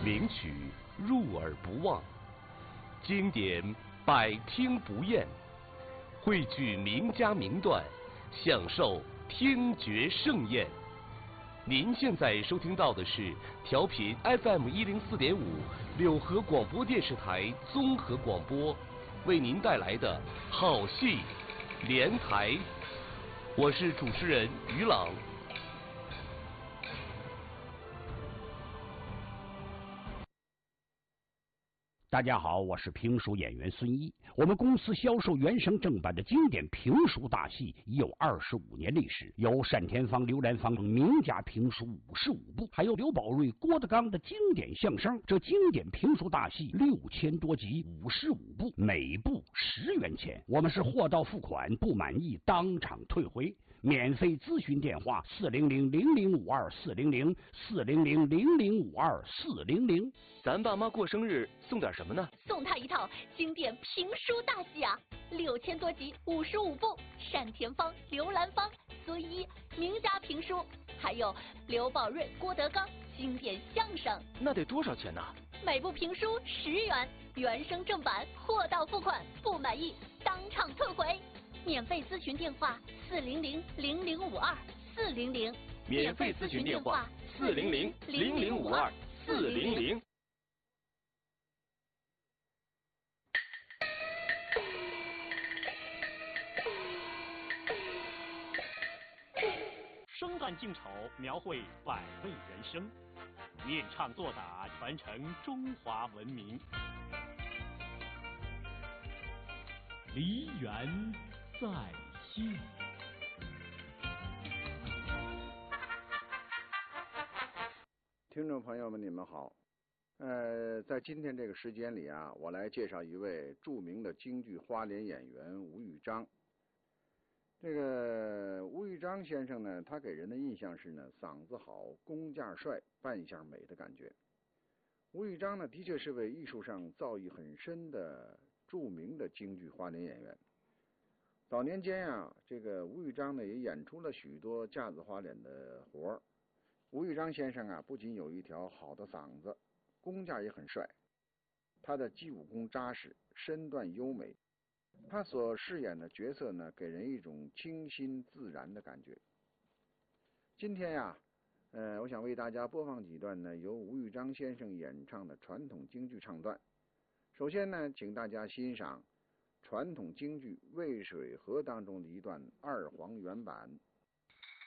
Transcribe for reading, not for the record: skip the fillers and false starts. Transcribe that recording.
名曲入耳不忘，经典百听不厌，汇聚名家名段，享受听觉盛宴。您现在收听到的是调频 FM104.5柳河广播电视台综合广播为您带来的好戏连台，我是主持人于朗。 大家好，我是评书演员孙一。我们公司销售原声正版的经典评书大戏已有25年历史，有单田芳、刘兰芳等名家评书55部，还有刘宝瑞、郭德纲的经典相声。这经典评书大戏6000多集，55部，每部10元钱。我们是货到付款，不满意当场退回。免费咨询电话400-0052-400，400-0052-400。 咱爸妈过生日送点什么呢？ 送他一套经典评书大戏啊，6000多集，55部，单田芳、刘兰芳、孙一名家评书，还有刘宝瑞、郭德纲经典相声。 那得多少钱呢？ 每部评书10元，原声正版，货到付款，不满意当场退回。免费咨询电话400-0052-400， 免费咨询电话400-0052-400。 生旦净丑描绘百味人生，念唱作打传承中华文明。梨园在线。 听众朋友们，你们好。在今天这个时间里啊，我来介绍一位著名的京剧花脸演员吴玉章。这个吴玉章先生呢，他给人的印象是呢，嗓子好，功架帅，扮相美的感觉。吴玉章呢，的确是位艺术上造诣很深的著名的京剧花脸演员。早年间啊，这个吴玉章呢也演出了许多架子花脸的活儿。吴玉章先生啊，不仅有一条好的嗓子，功架也很帅，他的基武功扎实，身段优美。他所饰演的角色呢，给人一种清新自然的感觉。今天呀，我想为大家播放几段呢由吴玉章先生演唱的传统京剧唱段。首先呢，请大家欣赏传统京剧《渭水河》当中的一段二黄原版。